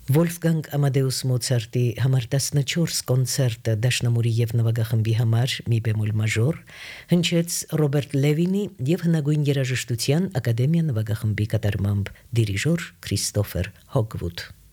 Վոլֆգանգ Ամադեուս Մոցարտի համար 14 կոնցերտը դաշնամուրի եւ նվագախմբի համար մի բեմոլ մաժոր հնչեց Ռոբերտ Լևինի եւ հնագույն երաժշտության ակադեմիա նվագախմբի կատարմամբ դիրիժոր Քրիստոֆեր Հոգվուդ։